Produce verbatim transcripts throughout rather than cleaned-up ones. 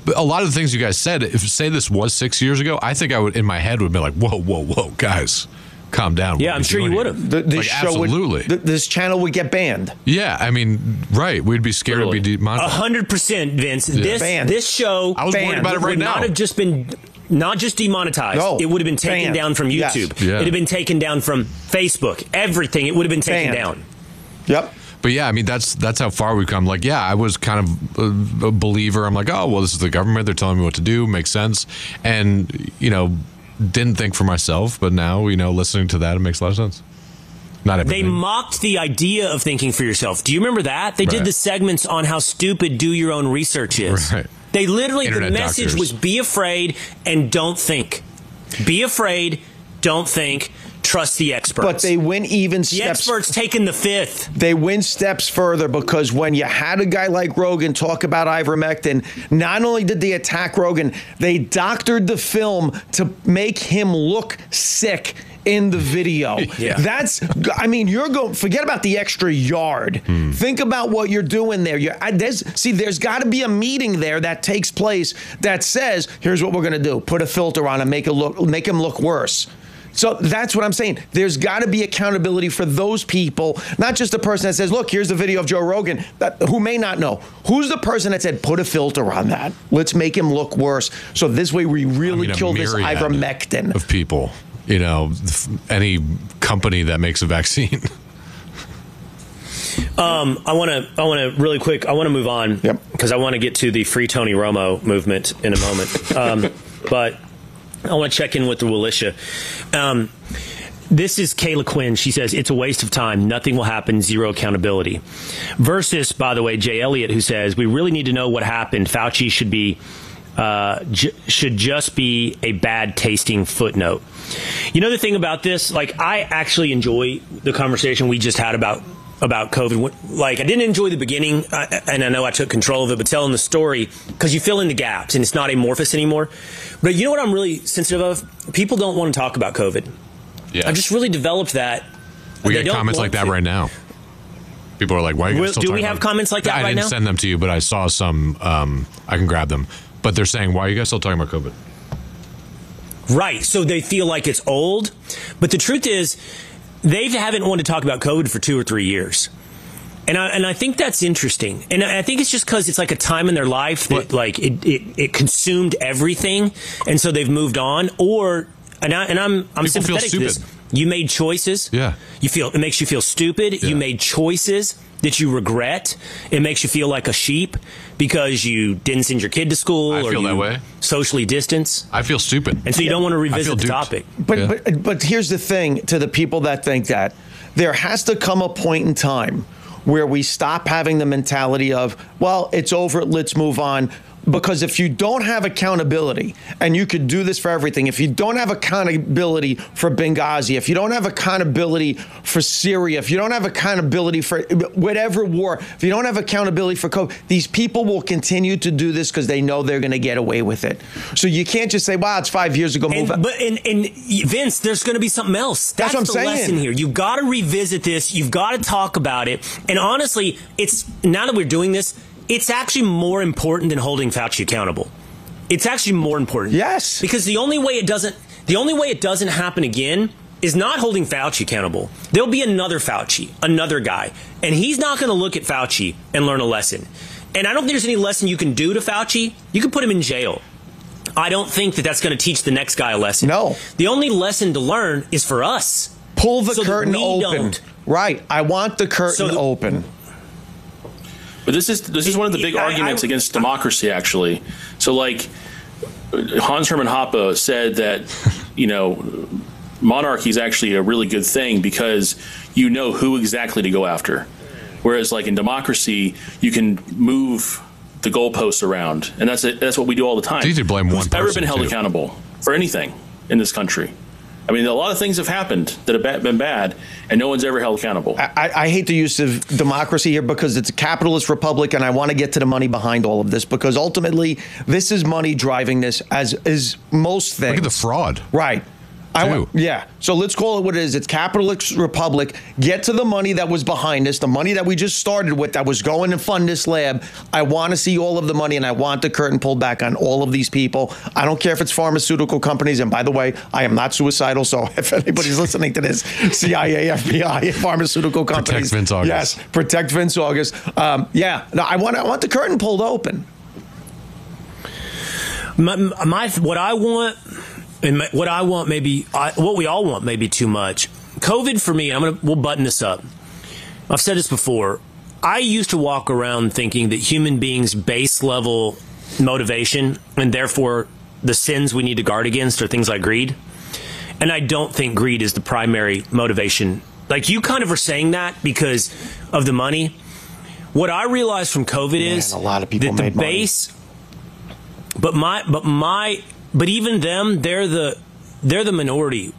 But a lot of the things you guys said, if say this was six years ago, I think I would, in my head, would be like, whoa, whoa, whoa, guys, calm down. Yeah, I'm sure you would have. This like, show absolutely. Would, th this channel would get banned. Yeah, I mean, right. We'd be scared Really? to be A demonetized. hundred percent, Vince. Yeah. This Banned. this show I was Banned. worried about it right would now. not have just been not just demonetized. No. It would have been taken Banned. down from Yes. YouTube. Yeah. It'd have been taken down from Facebook. Everything. It would have been taken Banned. down. Yep. But yeah, I mean, that's that's how far we've come. Like, yeah, I was kind of a, a believer. I'm like, oh, well, this is the government. They're telling me what to do. Makes sense. And, you know, didn't think for myself. But now, you know, listening to that, it makes a lot of sense. Not They everything. mocked the idea of thinking for yourself. Do you remember that? They did Right. the segments on how stupid do your own research is. Right. They literally, Internet the message doctors. was be afraid and don't think. Be afraid, don't think, trust the experts. But they went even the steps. experts taking the fifth. They went steps further because when you had a guy like Rogan talk about ivermectin, not only did they attack Rogan, they doctored the film to make him look sick in the video. Yeah. That's, I mean, you're going, forget about the extra yard. Hmm. Think about what you're doing there. You're, I, there's, see, there's got to be a meeting there that takes place that says, here's what we're going to do. Put a filter on and make it look, make him look worse. So that's what I'm saying. There's got to be accountability for those people, not just the person that says, look, here's the video of Joe Rogan, that, who may not know. Who's the person that said, put a filter on that? Let's make him look worse. So this way we really I mean, a kill this myriad ivermectin. of people. You know, any company that makes a vaccine. Um, I want to. I want to really quick. I want to move on because Yep. I want to get to the Free Tony Romo movement in a moment. Um, but I want to check in with the Willisha. Um, this is Kayla Quinn. She says it's a waste of time. Nothing will happen. Zero accountability. Versus, by the way, Jay Elliott, who says we really need to know what happened. Fauci should be. Uh, j- should just be a bad tasting footnote. You know the thing about this, like I actually enjoy the conversation we just had about about COVID. Like I didn't enjoy the beginning, uh, and I know I took control of it, but telling the story because you fill in the gaps and it's not amorphous anymore. But you know what I'm really sensitive of? People don't want to talk about COVID. Yeah. I've just really developed that. We They get don't comments want like that to. right now. People are like, why are you guys Will- still do talking we have about it? comments like that I right didn't now? send them to you, but I saw some. Um, I can grab them. But they're saying, why are you guys still talking about COVID? Right. So they feel like it's old. But the truth is, they haven't wanted to talk about COVID for two or three years. And I, and I think that's interesting. And I think it's just because it's like a time in their life that What? like it, it, it consumed everything. And so they've moved on. Or, and, I, and I'm, I'm People feel sympathetic to this. stupid. You made choices. Yeah. You feel, it makes you feel stupid. Yeah. You made choices that you regret. It makes you feel like a sheep because you didn't send your kid to school I or feel you that way. socially distance. I feel stupid. And so you don't want to I revisit feel the duped. topic. But, Yeah. but but here's the thing to the people that think that there has to come a point in time where we stop having the mentality of, well, it's over, let's move on. Because if you don't have accountability, and you could do this for everything, if you don't have accountability for Benghazi, if you don't have accountability for Syria, if you don't have accountability for whatever war, if you don't have accountability for COVID, these people will continue to do this because they know they're going to get away with it. So you can't just say, wow, it's five years ago, move on. And, but and, and Vince, there's going to be something else. That's, That's what I'm the saying. lesson here. You've got to revisit this. You've got to talk about it. And honestly, it's now that we're doing this, it's actually more important than holding Fauci accountable. It's actually more important. Yes. Because the only way it doesn't, the only way it doesn't happen again is not holding Fauci accountable. There'll be another Fauci, another guy, and he's not going to look at Fauci and learn a lesson. And I don't think there's any lesson you can do to Fauci. You can put him in jail. I don't think that that's going to teach the next guy a lesson. No. The only lesson to learn is for us. Pull the so that curtain we open. don't. Right. I want the curtain So the- open. But this is this is one of the big I- arguments I- against democracy, actually. So, like, Hans Hermann Hoppe said that, you know, monarchy is actually a really good thing because you know who exactly to go after. Whereas, like, in democracy, you can move the goalposts around, and that's it, that's what we do all the time. It's easy to blame Who's one ever person, been held too. accountable for anything in this country? I mean, a lot of things have happened that have ba- been bad, and no one's ever held accountable. I, I hate the use of democracy here because it's a capitalist republic, and I want to get to the money behind all of this because ultimately this is money driving this, as is most things. Look at the fraud. Right. I too. want, yeah. So let's call it what it is. It's capitalist republic. Get to the money that was behind us, the money that we just started with that was going to fund this lab. I want to see all of the money, and I want the curtain pulled back on all of these people. I don't care if it's pharmaceutical companies. And by the way, I am not suicidal. So if anybody's listening to this, C I A, F B I, pharmaceutical companies. Protect Vince August. Yes, protect Vince August. Um, yeah. No, I want, I want the curtain pulled open. My, my what I want, and my, what I want maybe, I, what we all want maybe too much. COVID for me, I'm gonna we'll button this up. I've said this before. I used to walk around thinking that human beings' base level motivation, and therefore the sins we need to guard against, are things like greed. And I don't think greed is the primary motivation. Like, you kind of are saying that because of the money. What I realized from COVID Man, is a lot of people that the made money. base. But my, but my, but even them, they're the, they're the minority.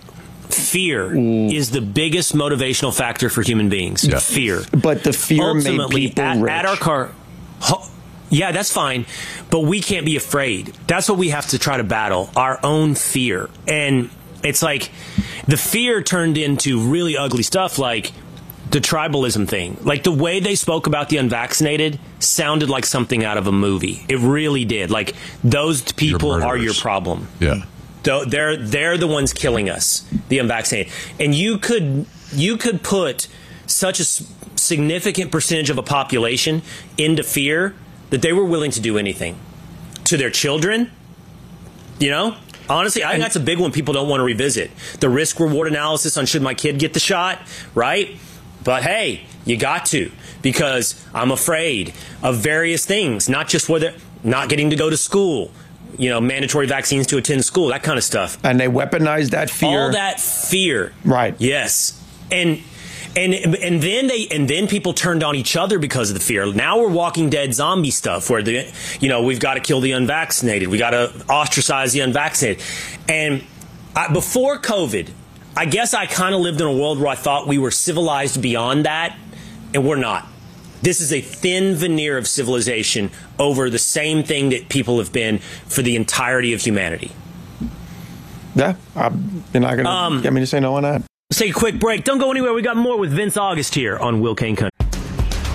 Fear Mm. is the biggest motivational factor for human beings. Yeah. Fear. But the fear Ultimately, made people at, rich. at our car, ho, yeah, that's fine. But we can't be afraid. That's what we have to try to battle, our own fear. And it's like the fear turned into really ugly stuff, like the tribalism thing. Like the way they spoke about the unvaccinated sounded like something out of a movie. It really did. Like, those people are your problem. Yeah. They're they're the ones killing us, the unvaccinated. And you could you could put such a significant percentage of a population into fear that they were willing to do anything to their children. You know, honestly, I think that's a big one people don't want to revisit. The risk reward analysis on should my kid get the shot, right? But hey, you got to, because I'm afraid of various things, not just whether not getting to go to school, you know, mandatory vaccines to attend school, that kind of stuff. And they weaponized that fear. All that fear. Right. Yes. And and and then they and then people turned on each other because of the fear. Now we're Walking Dead zombie stuff where the you know, we've got to kill the unvaccinated. We got to ostracize the unvaccinated. And I, before COVID, I guess I kind of lived in a world where I thought we were civilized beyond that, and we're not. This is a thin veneer of civilization over the same thing that people have been for the entirety of humanity. Yeah, I'm, you're not going to Um, get me to say no on that. Let's take a quick break. Don't go anywhere. We got more with Vince August here on Will Kane Country.